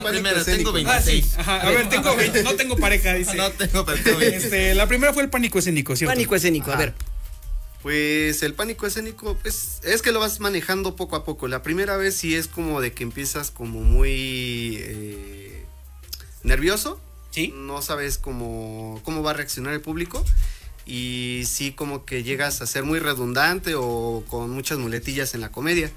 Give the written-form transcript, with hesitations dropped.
Primero, tengo Ah, 26. sí. Ajá. A ver, tengo 20, no tengo pareja, dice. No tengo, pero tengo 26. La primera fue el pánico escénico, ¿cierto? Pánico escénico, a ver. Pues el pánico escénico, pues es que lo vas manejando poco a poco. La primera vez sí es como de que empiezas como muy nervioso. Sí. No sabes cómo va a reaccionar el público. Y sí como que llegas a ser muy redundante o con muchas muletillas en la comedia.